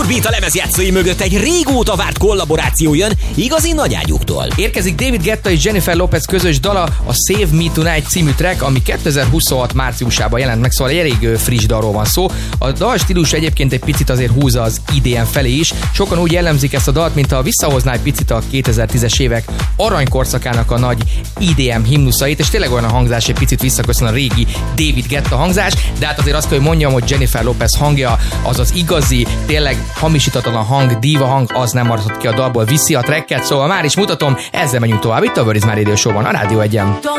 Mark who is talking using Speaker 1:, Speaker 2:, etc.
Speaker 1: Beat a lemezjátszói mögött egy régóta várt kollaboráció jön igazi nagyágyúktól.
Speaker 2: Érkezik David Guetta és Jennifer Lopez közös dala, a Save Me Tonight című track, ami 2026 márciusában jelent meg, szóval elég friss dalról van szó. A dal stílus egyébként egy picit azért húzza az IDM felé is. Sokan úgy jellemzik ezt a dalt, mint ha visszahozná egy picit a 2010-es évek aranykorszakának a nagy IDM himnuszait, és tényleg olyan a hangzás, egy picit visszaköszön a régi David Guetta hangzás, de hát azért azt kell, hogy mondjam, hogy Jennifer Lopez hangja az az igazi, tényleg hamisítatlan hang, diva hang, az nem maradhat ki a dalból, viszi a tracket, szóval már is mutatom, ezzel megyünk tovább itt a Where is My Radio Show-ban, a Rádió 1-en.